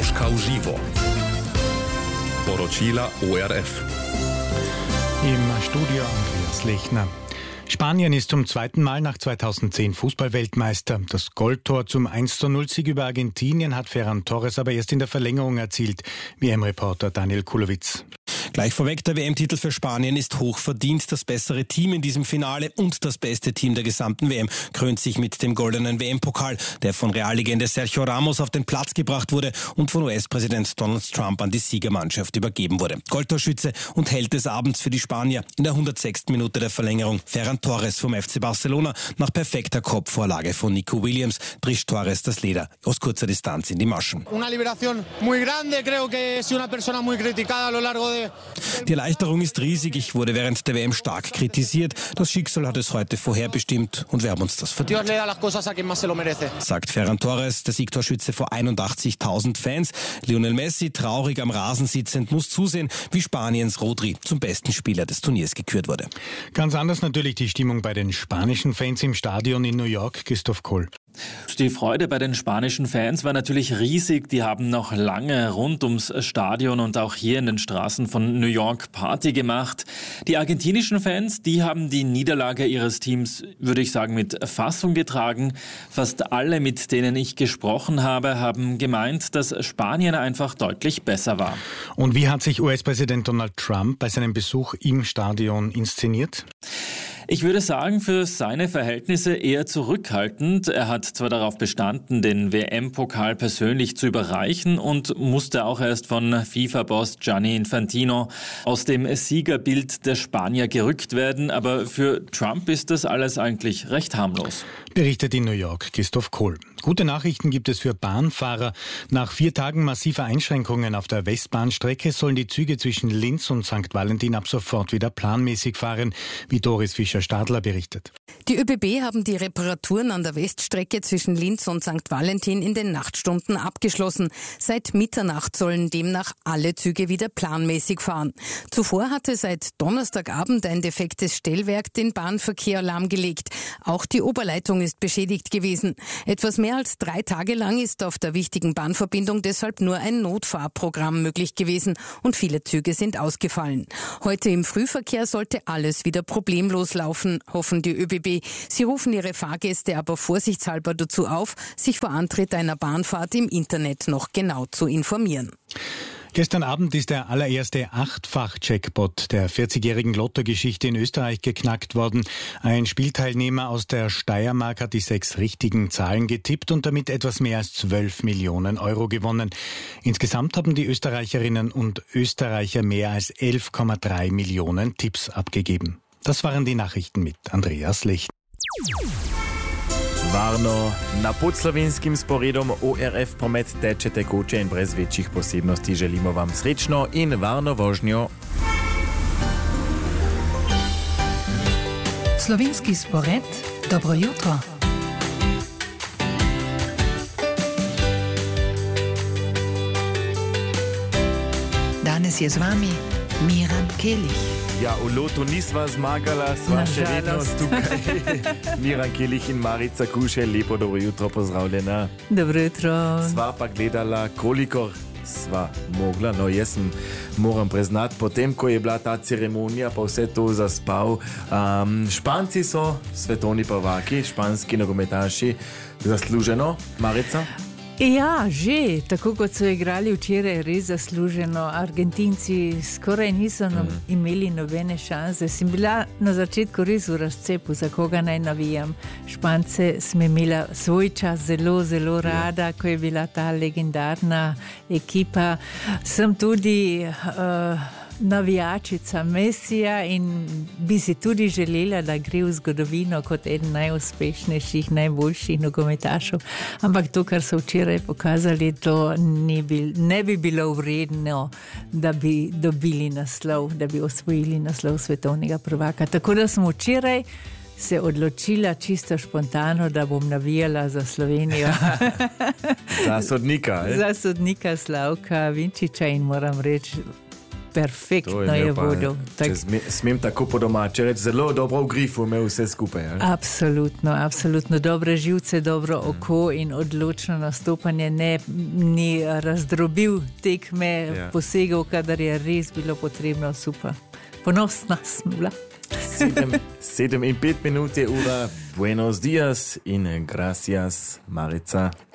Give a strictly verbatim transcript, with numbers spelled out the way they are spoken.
Troška v živo. Poročila O R F. Im Studio Andreas Lechner. Spanien ist zum zweiten Mal nach zweitausendzehn Fußballweltmeister. Das Goldtor zum eins zu null Sieg über Argentinien hat Ferran Torres aber erst in der Verlängerung erzielt. W M-Reporter Daniel Kulowitz. Gleich vorweg, der W M-Titel für Spanien ist hochverdient. Das bessere Team in diesem Finale und das beste Team der gesamten W M krönt sich mit dem goldenen W M-Pokal, der von Reallegende Sergio Ramos auf den Platz gebracht wurde und von U S-Präsident Donald Trump an die Siegermannschaft übergeben wurde. Goldtorschütze und Held des Abends für die Spanier in der hundertsechsten Minute der Verlängerung. Ferran Torres vom F C Barcelona. Nach perfekter Kopfvorlage von Nico Williams trischt Torres das Leder aus kurzer Distanz in die Maschen. Una liberación muy grande, creo que es una persona muy criticada a lo largo de Die Erleichterung ist riesig. Ich wurde während der W M stark kritisiert. Das Schicksal hat es heute vorherbestimmt und wir haben uns das verdient, sagt Ferran Torres, der Siegtorschütze vor einundachtzigtausend Fans. Lionel Messi, traurig am Rasen sitzend, muss zusehen, wie Spaniens Rodri zum besten Spieler des Turniers gekürt wurde. Ganz anders natürlich die Stimmung bei den spanischen Fans im Stadion in New York. Christoph Kohl. Die Freude bei den spanischen Fans war natürlich riesig. Die haben noch lange rund ums Stadion und auch hier in den Straßen von New York Party gemacht. Die argentinischen Fans, die haben die Niederlage ihres Teams, würde ich sagen, mit Fassung getragen. Fast alle, mit denen ich gesprochen habe, haben gemeint, dass Spanien einfach deutlich besser war. Und wie hat sich U S-Präsident Donald Trump bei seinem Besuch im Stadion inszeniert? Ich würde sagen, für seine Verhältnisse eher zurückhaltend. Er hat zwar darauf bestanden, den W M-Pokal persönlich zu überreichen und musste auch erst von FIFA-Boss Gianni Infantino aus dem Siegerbild der Spanier gerückt werden, aber für Trump ist das alles eigentlich recht harmlos. Berichtet in New York Christoph Kohl. Gute Nachrichten gibt es für Bahnfahrer. Nach vier Tagen massiver Einschränkungen auf der Westbahnstrecke sollen die Züge zwischen Linz und Sankt Valentin ab sofort wieder planmäßig fahren, wie Doris Fischer-Stadler berichtet. Die ÖBB haben die Reparaturen an der Weststrecke zwischen Linz und Sankt Valentin in den Nachtstunden abgeschlossen. Seit Mitternacht sollen demnach alle Züge wieder planmäßig fahren. Zuvor hatte seit Donnerstagabend ein defektes Stellwerk den Bahnverkehr lahmgelegt. Auch die Oberleitung ist beschädigt gewesen. Etwas mehr als drei Tage lang ist auf der wichtigen Bahnverbindung deshalb nur ein Notfahrprogramm möglich gewesen und viele Züge sind ausgefallen. Heute im Frühverkehr sollte alles wieder problemlos laufen, hoffen die ÖBB. Sie rufen ihre Fahrgäste aber vorsichtshalber dazu auf, sich vor Antritt einer Bahnfahrt im Internet noch genau zu informieren. Gestern Abend ist der allererste Achtfach-Jackpot der vierzigjährigen Lottogeschichte in Österreich geknackt worden. Ein Spielteilnehmer aus der Steiermark hat die sechs richtigen Zahlen getippt und damit etwas mehr als zwölf Millionen Euro gewonnen. Insgesamt haben die Österreicherinnen und Österreicher mehr als elf Komma drei Millionen Tipps abgegeben. Das waren die Nachrichten mit Andreas Lechner. Varno na podslovinskim sporedom O R F promet teče tekoče in brez večjih posebnosti. Želimo vam srečno in varno vožnjo. Slovenski spored, dobro jutro. Danes je z vami Miran Kelich. Ja, v lotu nisva zmagala, sva še vedno tukaj. Miran Kelich in Marica Kušelj, lepo dobro jutro, pozdravljena. Dobro jutro. Sva pa gledala, kolikor sva mogla, no jaz sem, moram priznati, potem ko je bila ta ceremonija, pa vse to zaspal. Um, Španci so svetovni prvaki, španski nogometaši, zasluženo, Marica? Ja, že, tako kot so igrali včeraj, res zasluženo. Argentinci skoraj niso no, mm. imeli nobene šanse. Sem bila na začetku res v razcepu, za koga naj navijam. Špance sem imela svoj čas zelo, zelo rada, ko je bila ta legendarna ekipa. Sem tudi uh, navijačica Messija in bi si tudi želela, da gre v zgodovino kot eden najuspešnejših, najboljših nogometašov. Ampak to, kar so včeraj pokazali, to ne bi, ne bi bilo vredno, da bi dobili naslov, da bi osvojili naslov svetovnega prvaka. Tako da sem včeraj se odločila čisto spontano, da bom navijala za Slovenijo. Za sodnika, eh? Za sodnika Slavka Vinčiča in moram reči, perfektno je vodil. Tak... Smem tako po domače reči, zelo dobro v grifu imel vse skupaj. Ali? Absolutno, absolutno. Dobre živce, dobro oko in odločno nastopanje. Ne, ni razdrobil tekme, ja. Posegal, kadar je res bilo potrebno. Super. Ponosna sem bila. Sedem, sedem in pet minut je ura. Buenos dias in gracias, Marica.